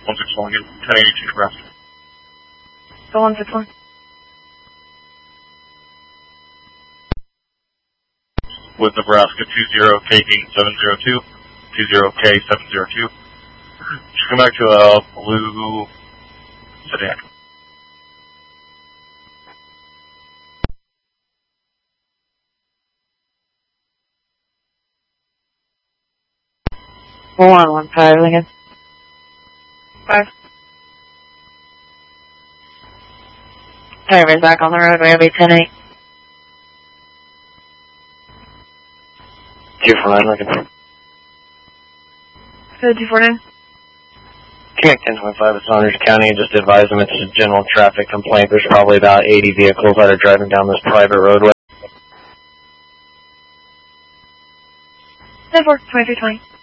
161 again, 1082 Nebraska. Go 161. With Nebraska 20K702, 20K702. Should come back to a blue sedan. Go on 15, Lincoln. 5. Driver's back on the roadway, it'll be 10-8. 249, Lincoln. 249. Connect 1025 with Saunders County and just advise them it's a general traffic complaint. There's probably about 80 vehicles that are driving down this private roadway. 10-4, 2320.